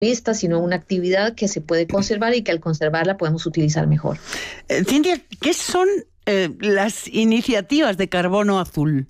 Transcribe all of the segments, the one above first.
vista, sino una actividad que se puede conservar y que al conservarla podemos utilizar mejor. Cintia, ¿qué son las iniciativas de carbono azul?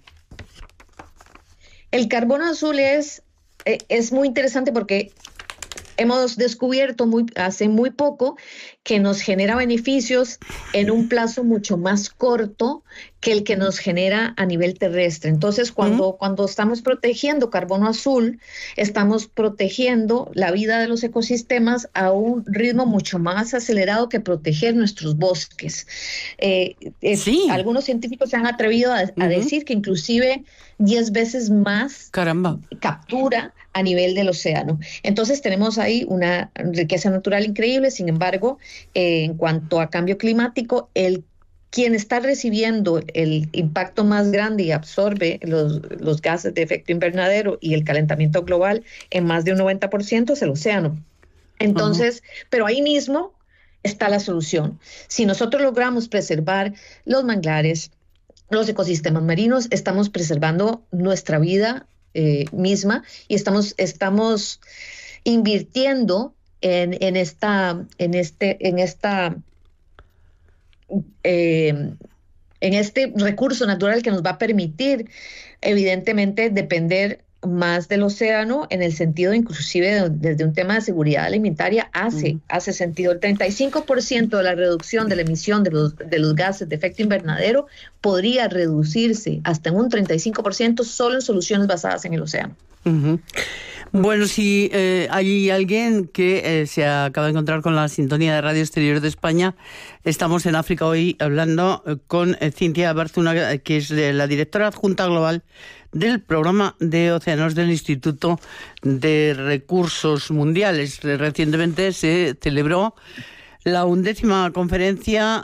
El carbono azul es muy interesante porque hemos descubierto hace muy poco que nos genera beneficios en un plazo mucho más corto que el que nos genera a nivel terrestre. Entonces, cuando estamos protegiendo carbono azul, estamos protegiendo la vida de los ecosistemas a un ritmo mucho más acelerado que proteger nuestros bosques. Sí. Algunos científicos se han atrevido a decir que inclusive 10 veces más captura a nivel del océano. Entonces tenemos ahí una riqueza natural increíble. Sin embargo, en cuanto a cambio climático, quien está recibiendo el impacto más grande y absorbe los gases de efecto invernadero y el calentamiento global en más de un 90% es el océano. Entonces, pero ahí mismo está la solución. Si nosotros logramos preservar los manglares, los ecosistemas marinos, estamos preservando nuestra vida misma y estamos invirtiendo en este recurso natural que nos va a permitir, evidentemente, depender más del océano en el sentido, inclusive desde un tema de seguridad alimentaria, hace sentido. El 35% de la reducción de la emisión de los gases de efecto invernadero podría reducirse hasta en un 35% solo en soluciones basadas en el océano. Bueno, si hay alguien que se acaba de encontrar con la sintonía de Radio Exterior de España, estamos en África hoy hablando con Cintia Bárcena, que es la directora adjunta global del programa de océanos del Instituto de Recursos Mundiales. Recientemente se celebró la 11ª conferencia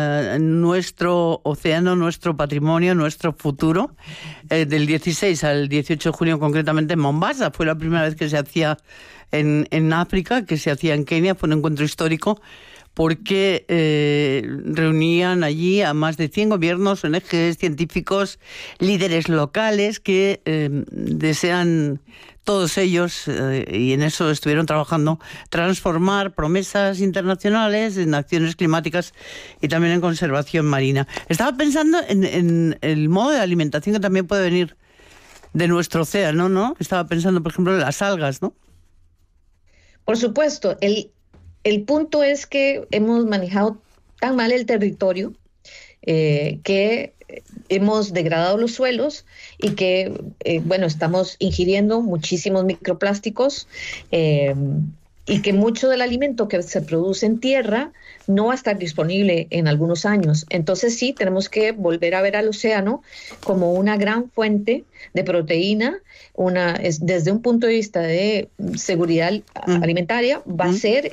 Nuestro Océano, Nuestro Patrimonio, Nuestro Futuro, del 16 al 18 de junio, concretamente en Mombasa. Fue la primera vez que se hacía en África, que se hacía en Kenia. Fue un encuentro histórico porque reunían allí a más de 100 gobiernos, ONGs, científicos, líderes locales que desean, todos ellos, y en eso estuvieron trabajando, transformar promesas internacionales en acciones climáticas y también en conservación marina. Estaba pensando en el modo de alimentación que también puede venir de nuestro océano, ¿no? Estaba pensando, por ejemplo, en las algas, ¿no? Por supuesto. El punto es que hemos manejado tan mal el territorio que hemos degradado los suelos y que, estamos ingiriendo muchísimos microplásticos y que mucho del alimento que se produce en tierra no va a estar disponible en algunos años. Entonces sí, tenemos que volver a ver al océano como una gran fuente de proteína, desde un punto de vista de seguridad alimentaria, va a ser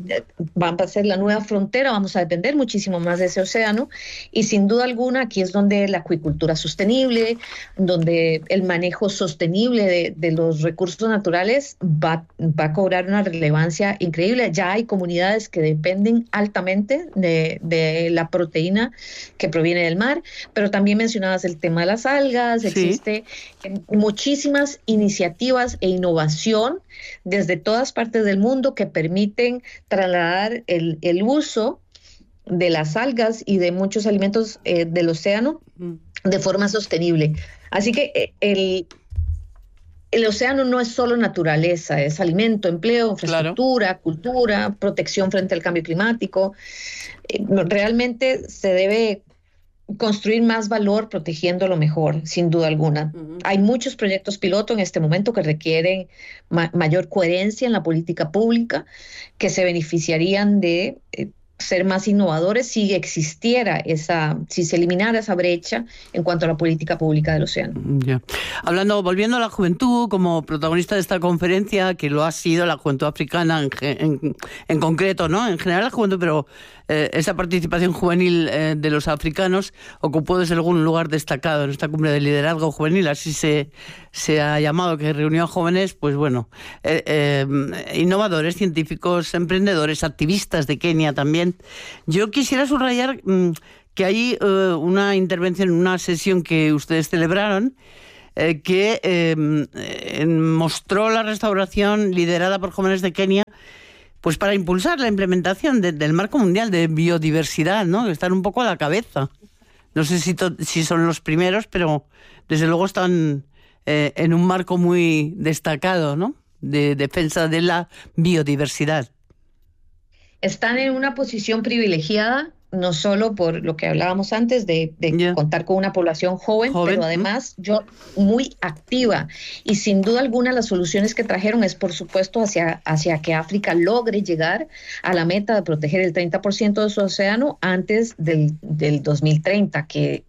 la nueva frontera, vamos a depender muchísimo más de ese océano, y sin duda alguna aquí es donde la acuicultura sostenible, donde el manejo sostenible de los recursos naturales va a cobrar una relevancia increíble. Ya hay comunidades que dependen altamente de la proteína que proviene del mar, pero también mencionabas el tema de las algas. Existe muchísimas iniciativas e innovación desde todas partes del mundo que permiten trasladar el uso de las algas y de muchos alimentos del océano de forma sostenible. Así que el océano no es solo naturaleza, es alimento, empleo, infraestructura, cultura, protección frente al cambio climático. Realmente se debe construir más valor protegiéndolo mejor, sin duda alguna. Hay muchos proyectos piloto en este momento que requieren mayor coherencia en la política pública, que se beneficiarían de ser más innovadores si se eliminara esa brecha en cuanto a la política pública del océano. Volviendo a la juventud como protagonista de esta conferencia, que lo ha sido la juventud africana en concreto, ¿no? En general la juventud, pero esa participación juvenil de los africanos ocupó desde luego un lugar destacado en esta cumbre de liderazgo juvenil, así se ha llamado, que reunió a jóvenes, innovadores, científicos, emprendedores, activistas de Kenia también. Yo quisiera subrayar que hay una intervención, una sesión que ustedes celebraron, que mostró la restauración liderada por jóvenes de Kenia, pues para impulsar la implementación del Marco Mundial de Biodiversidad, ¿no? Que están un poco a la cabeza. No sé si son los primeros, pero desde luego están en un marco muy destacado, ¿no? De defensa de la biodiversidad. Están en una posición privilegiada, no solo por lo que hablábamos antes de contar con una población joven, pero además muy activa. Y sin duda alguna las soluciones que trajeron es, por supuesto, hacia que África logre llegar a la meta de proteger el 30% de su océano antes del 2030, que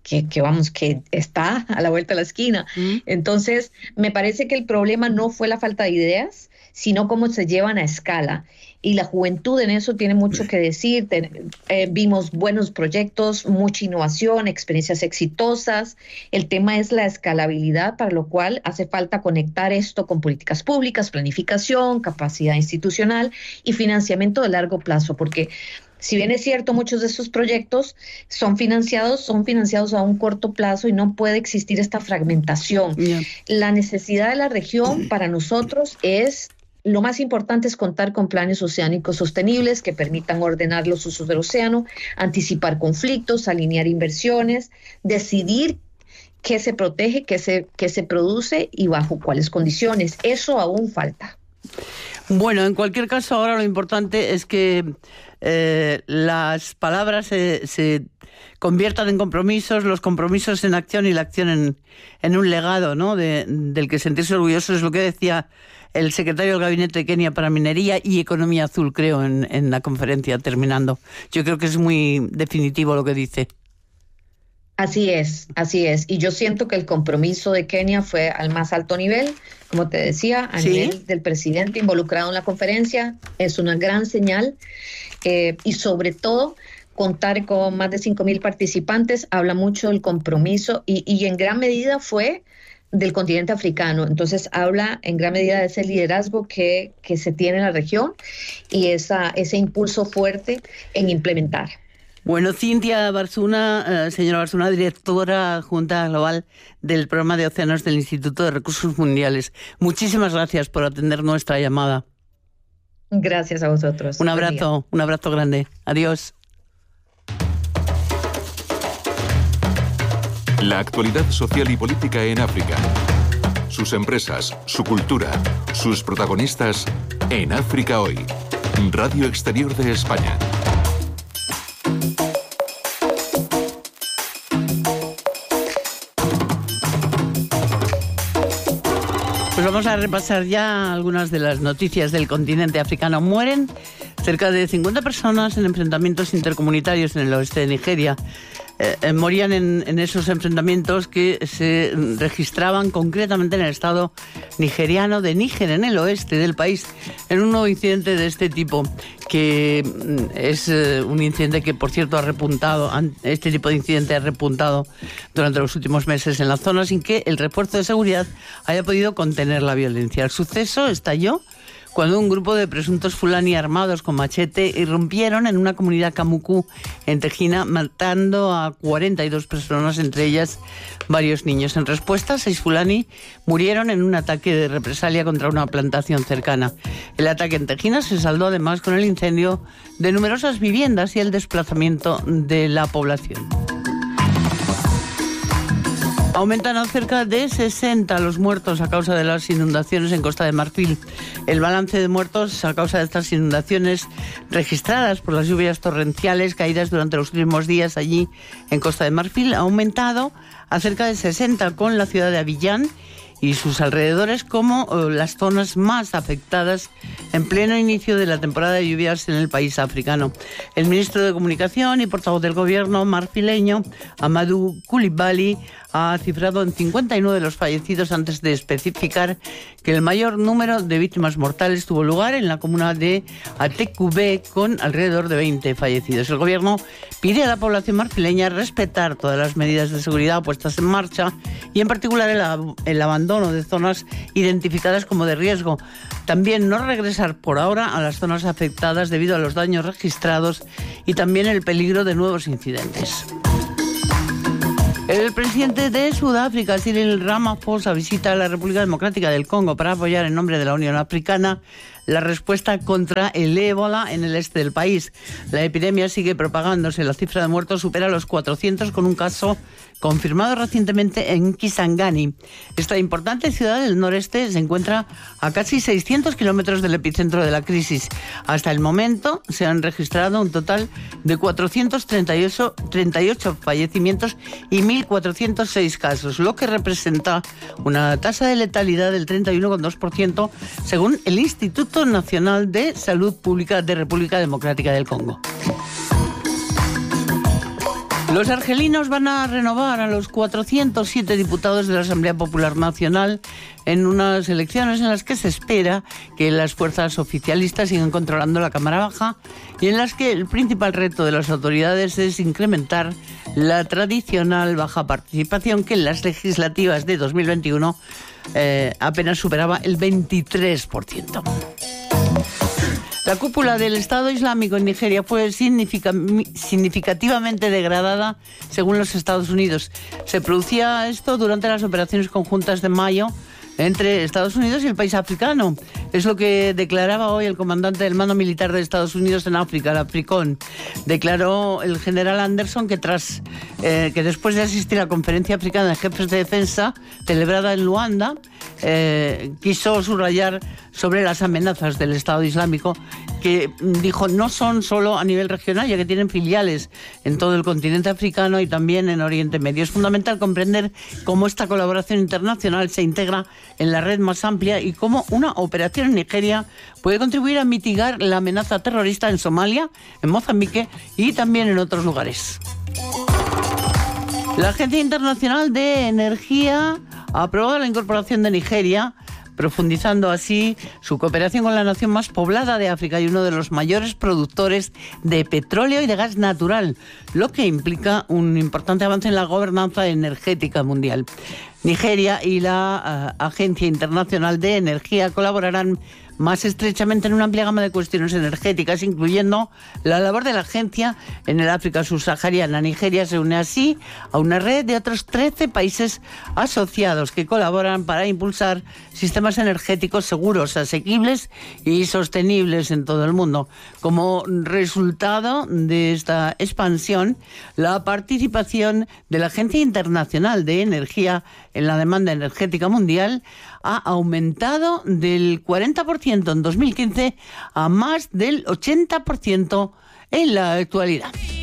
está a la vuelta de la esquina. Entonces, me parece que el problema no fue la falta de ideas, sino cómo se llevan a escala. Y la juventud en eso tiene mucho que decir. Vimos buenos proyectos, mucha innovación, experiencias exitosas. El tema es la escalabilidad, para lo cual hace falta conectar esto con políticas públicas, planificación, capacidad institucional y financiamiento de largo plazo, porque si bien es cierto, muchos de estos proyectos son financiados a un corto plazo y no puede existir esta fragmentación. La necesidad de la región para nosotros lo más importante es contar con planes oceánicos sostenibles que permitan ordenar los usos del océano, anticipar conflictos, alinear inversiones, decidir qué se protege, qué se produce y bajo cuáles condiciones. Eso aún falta. Bueno, en cualquier caso, ahora lo importante es que las palabras se conviertan en compromisos, los compromisos en acción y la acción en un legado, ¿no? Del que sentirse orgulloso. Es lo que decía el secretario del Gabinete de Kenia para Minería y Economía Azul, creo, en la conferencia terminando. Yo creo que es muy definitivo lo que dice. Así es. Y yo siento que el compromiso de Kenia fue al más alto nivel, como te decía, a nivel del presidente involucrado en la conferencia. Es una gran señal y sobre todo contar con más de 5,000 participantes habla mucho del compromiso y en gran medida fue del continente africano. Entonces habla en gran medida de ese liderazgo que se tiene en la región y ese impulso fuerte en implementar. Bueno, Cintia Barzuna, señora Barzuna, directora adjunta global del programa de océanos del Instituto de Recursos Mundiales. Muchísimas gracias por atender nuestra llamada. Gracias a vosotros. Un abrazo grande. Adiós. La actualidad social y política en África. Sus empresas, su cultura, sus protagonistas en África Hoy. Radio Exterior de España. Pues vamos a repasar ya algunas de las noticias del continente africano. Mueren cerca de 50 personas en enfrentamientos intercomunitarios en el oeste de Nigeria. Morían en esos enfrentamientos que se registraban concretamente en el estado nigeriano de Níger, en el oeste del país, en un nuevo incidente de este tipo, que es un incidente que, por cierto, ha repuntado. Este tipo de incidente ha repuntado durante los últimos meses en la zona, sin que el refuerzo de seguridad haya podido contener la violencia. El suceso estalló cuando un grupo de presuntos fulani armados con machete irrumpieron en una comunidad camucú en Tejina, matando a 42 personas, entre ellas varios niños. En respuesta, 6 fulani murieron en un ataque de represalia contra una plantación cercana. El ataque en Tejina se saldó además con el incendio de numerosas viviendas y el desplazamiento de la población. Aumentan a cerca de 60 los muertos a causa de las inundaciones en Costa de Marfil. El balance de muertos a causa de estas inundaciones registradas por las lluvias torrenciales caídas durante los últimos días allí en Costa de Marfil ha aumentado a cerca de 60, con la ciudad de Abiyán y sus alrededores como las zonas más afectadas en pleno inicio de la temporada de lluvias en el país africano. El ministro de Comunicación y portavoz del gobierno marfileño, Amadou Coulibaly, ha cifrado en 59 los fallecidos, antes de especificar que el mayor número de víctimas mortales tuvo lugar en la comuna de Atekube, con alrededor de 20 fallecidos. El gobierno pide a la población marfileña respetar todas las medidas de seguridad puestas en marcha y, en particular, el abandono de zonas identificadas como de riesgo. También no regresar por ahora a las zonas afectadas debido a los daños registrados y también el peligro de nuevos incidentes. El presidente de Sudáfrica, Cyril Ramaphosa, visita la República Democrática del Congo para apoyar en nombre de la Unión Africana la respuesta contra el ébola en el este del país. La epidemia sigue propagándose. La cifra de muertos supera los 400, con un caso confirmado recientemente en Kisangani. Esta importante ciudad del noreste se encuentra a casi 600 kilómetros del epicentro de la crisis. Hasta el momento se han registrado un total de 438 fallecimientos y 1.406 casos, lo que representa una tasa de letalidad del 31,2%, según el Instituto Nacional de Salud Pública de República Democrática del Congo. Los argelinos van a renovar a los 407 diputados de la Asamblea Popular Nacional en unas elecciones en las que se espera que las fuerzas oficialistas sigan controlando la Cámara Baja y en las que el principal reto de las autoridades es incrementar la tradicional baja participación que en las legislativas de 2021 apenas superaba el 23%. La cúpula del Estado Islámico en Nigeria fue significativamente degradada, según los Estados Unidos. Se producía esto durante las operaciones conjuntas de mayo entre Estados Unidos y el país africano. Es lo que declaraba hoy el comandante del mando militar de Estados Unidos en África, el AFRICOM. Declaró el general Anderson que después de asistir a la conferencia africana de jefes de defensa celebrada en Luanda, quiso subrayar sobre las amenazas del Estado Islámico, que dijo no son solo a nivel regional, ya que tienen filiales en todo el continente africano y también en Oriente Medio. Es fundamental comprender cómo esta colaboración internacional se integra en la red más amplia y cómo una operación en Nigeria puede contribuir a mitigar la amenaza terrorista en Somalia, en Mozambique y también en otros lugares. La Agencia Internacional de Energía ha aprobado la incorporación de Nigeria, profundizando así su cooperación con la nación más poblada de África y uno de los mayores productores de petróleo y de gas natural, lo que implica un importante avance en la gobernanza energética mundial. Nigeria y la Agencia Internacional de Energía colaborarán más estrechamente en una amplia gama de cuestiones energéticas, incluyendo la labor de la agencia en el África subsahariana. Nigeria se une así a una red de otros 13 países asociados que colaboran para impulsar sistemas energéticos seguros, asequibles y sostenibles en todo el mundo. Como resultado de esta expansión, la participación de la Agencia Internacional de Energía en la demanda energética mundial ha aumentado del 40% en 2015 a más del 80% en la actualidad.